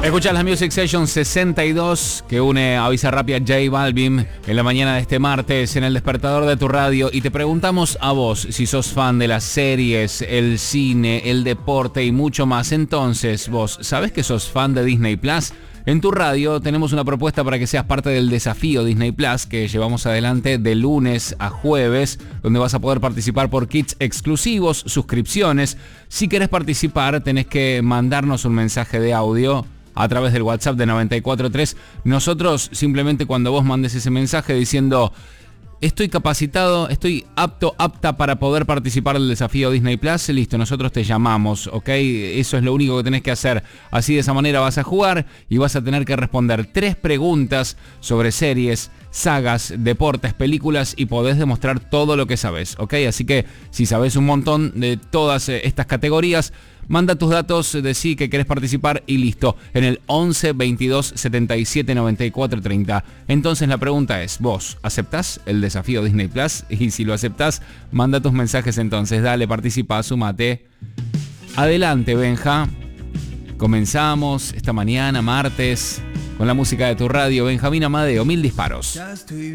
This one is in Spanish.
Escuchás la Music Session 62 que une a Bizarrap y a J Balvin en la mañana de este martes en el despertador de tu radio y te preguntamos a vos si sos fan de las series, el cine, el deporte y mucho más. Entonces, vos, ¿sabés que sos fan de Disney Plus? En tu radio tenemos una propuesta para que seas parte del desafío Disney Plus que llevamos adelante de lunes a jueves, donde vas a poder participar por kits exclusivos, suscripciones. Si querés participar, tenés que mandarnos un mensaje de audio a través del WhatsApp de 943. Nosotros simplemente cuando vos mandes ese mensaje diciendo estoy capacitado, estoy apta para poder participar del desafío Disney Plus, listo, nosotros te llamamos, ¿ok? Eso es lo único que tenés que hacer. Así de esa manera vas a jugar y vas a tener que responder 3 preguntas sobre series, sagas, deportes, películas y podés demostrar todo lo que sabés, ¿ok? Así que si sabés un montón de todas estas categorías, manda tus datos, decí que querés participar y listo, en el 11 22 77 94 30. Entonces la pregunta es, ¿vos aceptás el desafío Disney Plus? Y si lo aceptás, manda tus mensajes entonces, dale, participa, sumate. Adelante, Benja. Comenzamos esta mañana, martes, con la música de tu radio. Benjamín Amadeo, 1000 disparos.